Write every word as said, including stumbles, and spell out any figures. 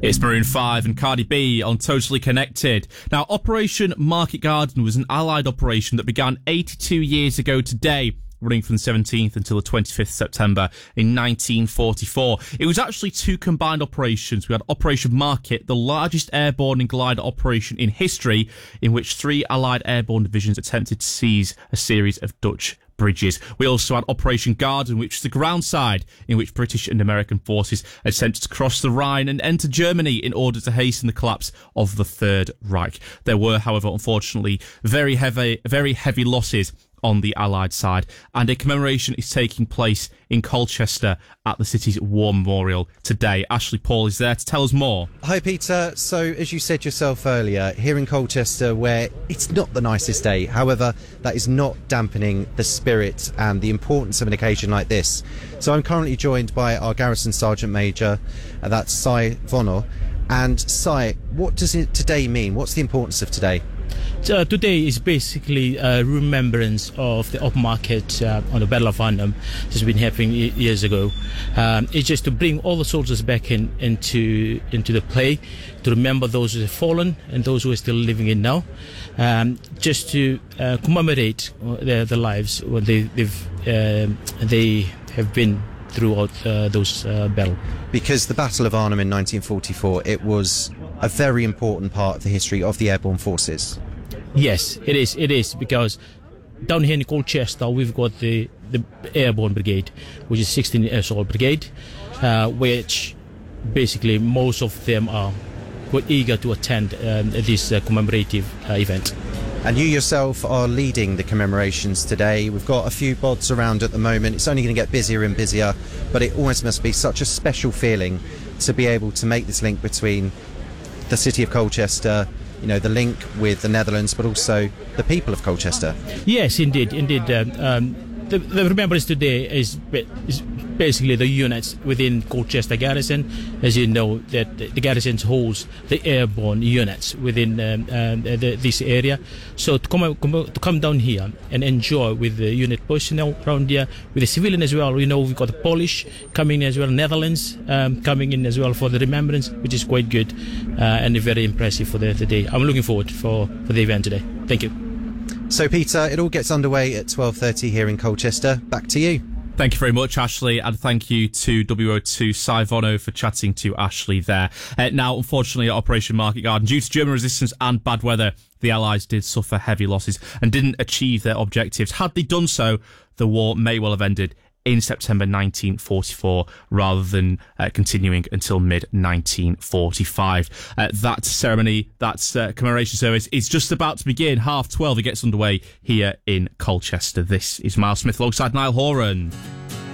It's Maroon five and Cardi B on Totally Connected. Now, Operation Market Garden was an Allied operation that began eighty-two years ago today, running from the seventeenth until the twenty-fifth of September in nineteen forty-four. It was actually two combined operations. We had Operation Market, the largest airborne and glider operation in history, in which three Allied airborne divisions attempted to seize a series of Dutch bridges. We also had Operation Garden, which was the ground side in which British and American forces attempted to cross the Rhine and enter Germany in order to hasten the collapse of the Third Reich. There were, however, unfortunately, very heavy, very heavy losses on the Allied side, and a commemoration is taking place in Colchester at the city's War Memorial today. Ashley Paul is there to tell us more. Hi Peter, so as you said yourself earlier, here in Colchester where it's not the nicest day, however that is not dampening the spirit and the importance of an occasion like this. So I'm currently joined by our Garrison Sergeant Major, uh, that's Cy Vono. And Cy, what does it today mean? What's the importance of today? Uh, today is basically a remembrance of the upmarket uh, on the Battle of Arnhem. This has been happening years ago. Um, it's just to bring all the soldiers back in into into the play, to remember those who have fallen and those who are still living in now, um, just to uh, commemorate their, their lives when they they've, uh, they have been throughout uh, those uh, battles. Because the Battle of Arnhem in nineteen forty-four, it was a very important part of the history of the airborne forces. Yes, it is. It is because down here in Colchester we've got the, the Airborne Brigade, which is sixteen Air Assault Brigade, uh, which basically most of them are quite eager to attend um, this uh, commemorative uh, event. And you yourself are leading the commemorations today. We've got a few bods around at the moment. It's only going to get busier and busier, but it almost must be such a special feeling to be able to make this link between the city of Colchester, you know, the link with the Netherlands, but also the people of Colchester. Yes, indeed, indeed. Um, um, the, the remembrance today is, is basically the units within Colchester Garrison. As you know, that the garrison holds the airborne units within um, um, the, this area. So to come, come to come down here and enjoy with the unit personnel around here, with the civilian as well. You know, we've got the Polish coming in as well, Netherlands um, coming in as well for the remembrance, which is quite good uh, and very impressive for the, the day. I'm looking forward for, for the event today. Thank you. So Peter, it all gets underway at twelve thirty here in Colchester. Back to you. Thank you very much, Ashley, and thank you to W O two Cy Vono for chatting to Ashley there. Uh, now, unfortunately, at Operation Market Garden, due to German resistance and bad weather, the Allies did suffer heavy losses and didn't achieve their objectives. Had they done so, the war may well have ended in September nineteen forty-four rather than uh, continuing until mid nineteen forty-five. Uh, that ceremony, that uh, commemoration service is just about to begin. Half twelve, it gets underway here in Colchester. This is Miles Smith alongside Niall Horan.